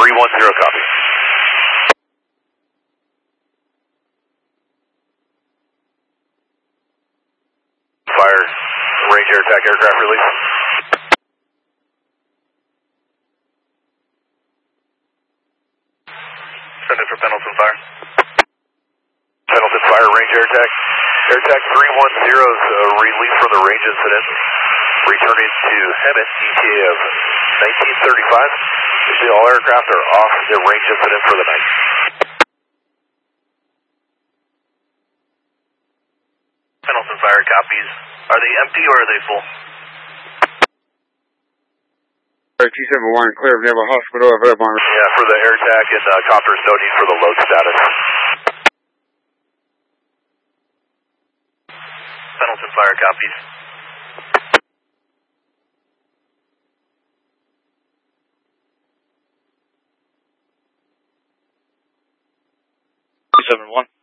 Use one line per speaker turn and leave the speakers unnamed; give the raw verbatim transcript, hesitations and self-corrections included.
three one zero, copy. Fire, range air attack aircraft release. Send it for Pendleton Fire. Pendleton Fire, range air attack. Air attack three one zero is uh, released from the range incident. Returning to Hemet, E T A of nineteen thirty-five. Usually all aircraft are off the range incident for the night. Pendleton Fire copies. Are they empty or are they full?
T seven one, clear of Naval Hospital, available on...
Yeah, for the air attack and uh, copters, no need for the load status. Pendleton Fire copies. T seven one.